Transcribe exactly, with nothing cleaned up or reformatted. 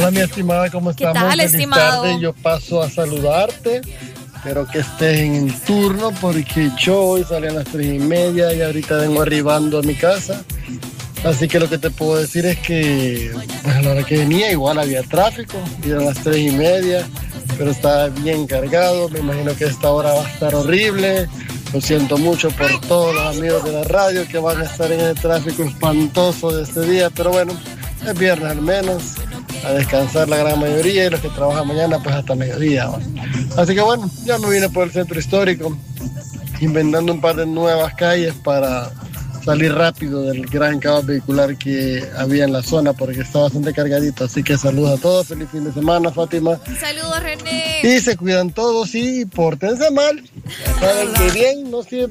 Hola, mi estimada, ¿cómo estamos? ¿Qué tal, Feliz estimado? tarde. Yo paso a saludarte. Espero que estés en el turno porque yo hoy salí a las tres y media y ahorita vengo arribando a mi casa. Así que lo que te puedo decir es que pues, a la hora que venía igual había tráfico, y eran las tres y media, pero estaba bien cargado. Me imagino que esta hora va a estar horrible. Lo siento mucho por todos los amigos de la radio que van a estar en el tráfico espantoso de este día, pero bueno, es viernes al menos, a descansar la gran mayoría, y los que trabajan mañana pues hasta mediodía, ¿no? Así que bueno, ya me vine por el centro histórico, inventando un par de nuevas calles para salir rápido del gran caos vehicular que había en la zona, porque está bastante cargadito. Así que saludos a todos, feliz fin de semana, Fátima. Saludos, René. Y se cuidan todos y pórtense mal. Ya saben que bien no siempre.